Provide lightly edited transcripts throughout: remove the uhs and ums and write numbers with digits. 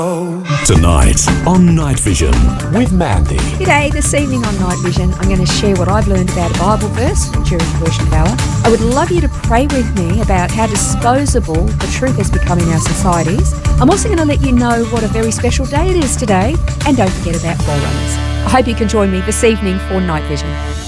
Tonight on Night Vision with Mandy. G'day, this evening on Night Vision, I'm going to share what I've learned about a Bible verse during the worship hour. I would love you to pray with me about how disposable the truth has become in our societies. I'm also going to let you know what a very special day it is today, and don't forget about Forerunners. I hope you can join me this evening for Night Vision.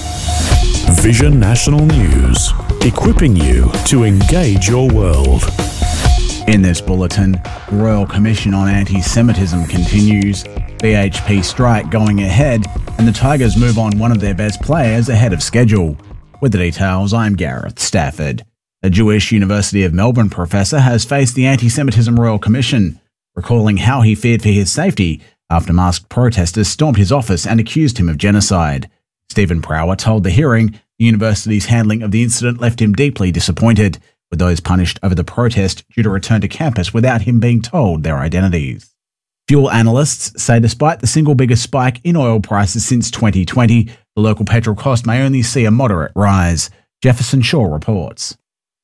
Vision National News, equipping you to engage your world. In this bulletin, the Royal Commission on Anti-Semitism continues, BHP strike going ahead, and the Tigers move on one of their best players ahead of schedule. With the details, I'm Gareth Stafford. A Jewish University of Melbourne professor has faced the Anti-Semitism Royal Commission, recalling how he feared for his safety after masked protesters stormed his office and accused him of genocide. Stephen Prower told the hearing the university's handling of the incident left him deeply disappointed, with those punished over the protest due to return to campus without him being told their identities. Fuel analysts say despite the single biggest spike in oil prices since 2020, the local petrol cost may only see a moderate rise. Jefferson Shaw reports.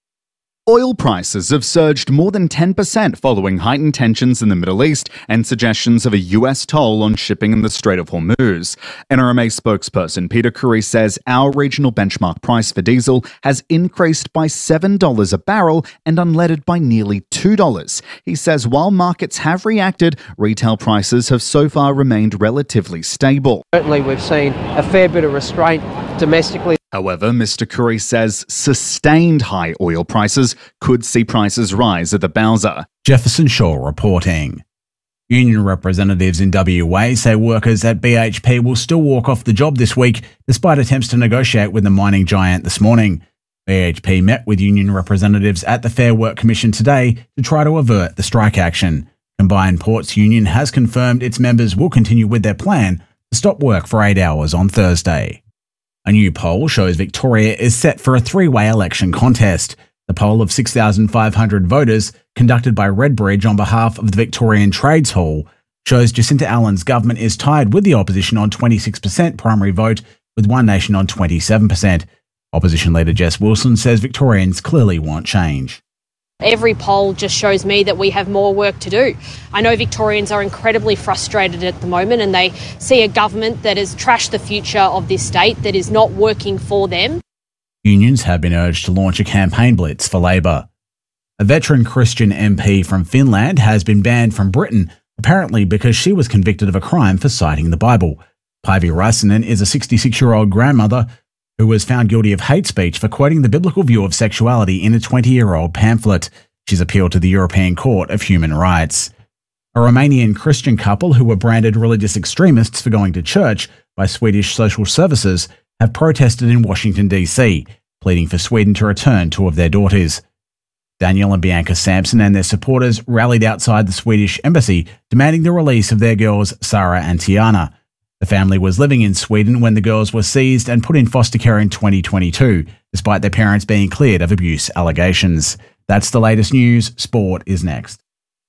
Oil prices have surged more than 10% following heightened tensions in the Middle East and suggestions of a US toll on shipping in the Strait of Hormuz. NRMA spokesperson Peter Curry says our regional benchmark price for diesel has increased by $7 a barrel and unleaded by nearly $2. He says while markets have reacted, retail prices have so far remained relatively stable. Certainly we've seen a fair bit of restraint domestically. However, Mr. Curry says sustained high oil prices could see prices rise at the Bowser. Jefferson Shaw reporting. Union representatives in WA say workers at BHP will still walk off the job this week despite attempts to negotiate with the mining giant this morning. BHP met with union representatives at the Fair Work Commission today to try to avert the strike action. Combined Ports Union has confirmed its members will continue with their plan to stop work for 8 hours on Thursday. A new poll shows Victoria is set for a three-way election contest. The poll of 6,500 voters, conducted by Redbridge on behalf of the Victorian Trades Hall, shows Jacinta Allen's government is tied with the opposition on 26% primary vote, with One Nation on 27%. Opposition leader Jess Wilson says Victorians clearly want change. Every poll just shows me that we have more work to do. I know Victorians are incredibly frustrated at the moment and they see a government that has trashed the future of this state, that is not working for them. Unions have been urged to launch a campaign blitz for Labor. A veteran Christian MP from Finland has been banned from Britain, apparently because she was convicted of a crime for citing the Bible. Päivi Räsänen is a 66-year-old grandmother who was found guilty of hate speech for quoting the biblical view of sexuality in a 20-year-old pamphlet. She's appealed to the European Court of Human Rights. A Romanian Christian couple who were branded religious extremists for going to church by Swedish social services have protested in Washington, D.C., pleading for Sweden to return two of their daughters. Daniel and Bianca Sampson and their supporters rallied outside the Swedish embassy, demanding the release of their girls Sarah and Tiana. The family was living in Sweden when the girls were seized and put in foster care in 2022, despite their parents being cleared of abuse allegations. That's the latest news. Sport is next.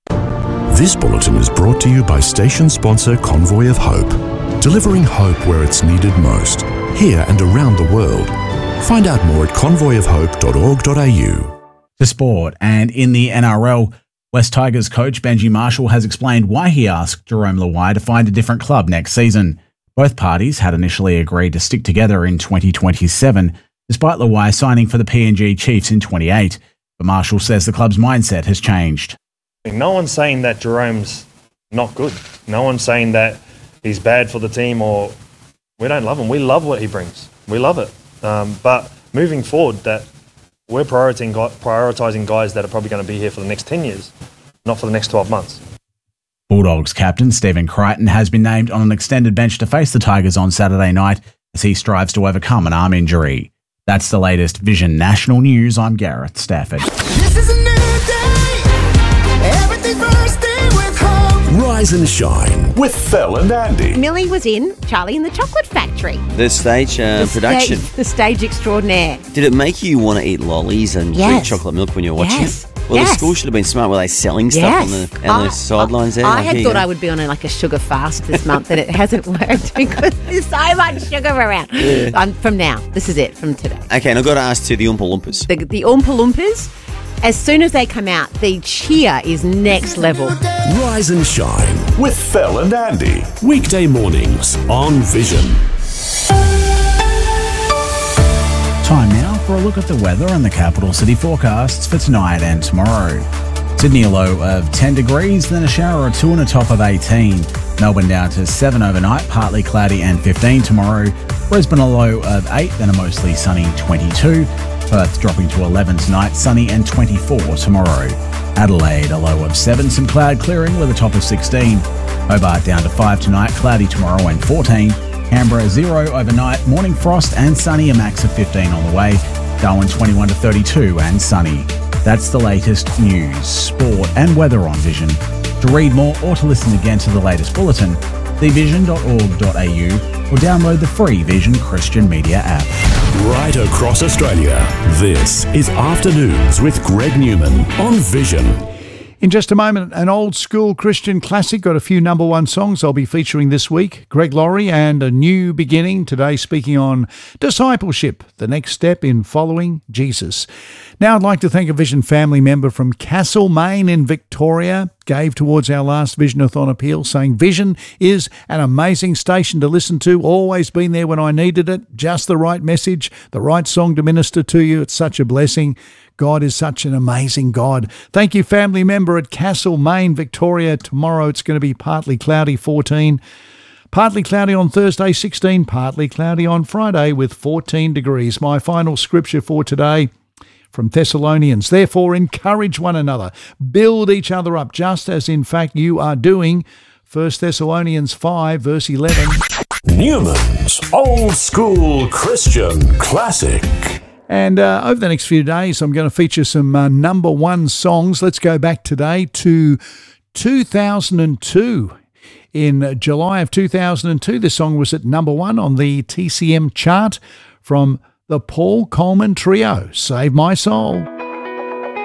This bulletin is brought to you by station sponsor Convoy of Hope, delivering hope where it's needed most, here and around the world. Find out more at convoyofhope.org.au. To sport, and in the NRL, West Tigers coach Benji Marshall has explained why he asked Jerome Luai to find a different club next season. Both parties had initially agreed to stick together in 2027, despite Luai signing for the PNG Chiefs in 28. But Marshall says the club's mindset has changed. No one's saying that Jerome's not good. No one's saying that he's bad for the team or we don't love him. We love what he brings. We love it. But moving forward, that we're prioritising guys that are probably going to be here for the next 10 years, not for the next 12 months. Bulldogs captain Stephen Crichton has been named on an extended bench to face the Tigers on Saturday night as he strives to overcome an arm injury. That's the latest Vision National News. I'm Gareth Stafford. This is a new day. Everything bursting with hope. Rise and shine with Phil and Andy. Millie was in Charlie and the Chocolate Factory. The stage production. The stage extraordinaire. Did it make you want to eat lollies and drink chocolate milk when you were watching it? Well, the school should have been smart. Were they selling stuff on the sidelines there? I had thought I would be on a sugar fast this month, and it hasn't worked because there's so much sugar around. From now, this is it, from today. Okay, and I've got to ask too, the Oompa Loompas. The Oompa Loompas, as soon as they come out, the cheer is next level. Rise and shine with Fel and Andy. Weekday mornings on Vision. Time now for a look at the weather and the capital city forecasts for tonight and tomorrow. Sydney a low of 10 degrees, then a shower or two and a top of 18. Melbourne down to 7 overnight, partly cloudy and 15 tomorrow. Brisbane a low of 8, then a mostly sunny 22. Perth dropping to 11 tonight, sunny and 24 tomorrow. Adelaide a low of 7, some cloud clearing with a top of 16. Hobart down to 5 tonight, cloudy tomorrow and 14. Canberra 0 overnight, morning frost and sunny, a max of 15 on the way. Darwin 21 to 32 and sunny. That's the latest news, sport and weather on Vision. To read more or to listen again to the latest bulletin, thevision.org.au or download the free Vision Christian Media app. Right across Australia, this is Afternoons with Greg Newman on Vision. In just a moment, an old school Christian classic. Got a few number one songs I'll be featuring this week. Greg Laurie and A New Beginning. Today speaking on discipleship, the next step in following Jesus. Now I'd like to thank a Vision family member from Castlemaine in Victoria. Gave towards our last Vision-a-thon appeal, saying Vision is an amazing station to listen to. Always been there when I needed it. Just the right message, the right song to minister to you. It's such a blessing. God is such an amazing God. Thank you, family member at Castlemaine, Victoria. Tomorrow it's going to be partly cloudy, 14. Partly cloudy on Thursday, 16. Partly cloudy on Friday with 14 degrees. My final scripture for today from Thessalonians. Therefore, encourage one another. Build each other up, just as in fact you are doing. 1 Thessalonians 5, verse 11. Newman's Old School Christian Classic. And over the next few days, I'm going to feature some number one songs. Let's go back today to 2002. In July of 2002, this song was at number one on the TCM chart from the Paul Coleman Trio, Save My Soul.